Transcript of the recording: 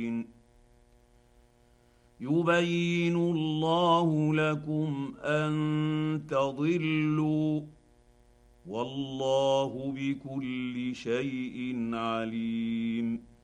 يبين الله لكم ان تضلوا والله بكل شيء عليم.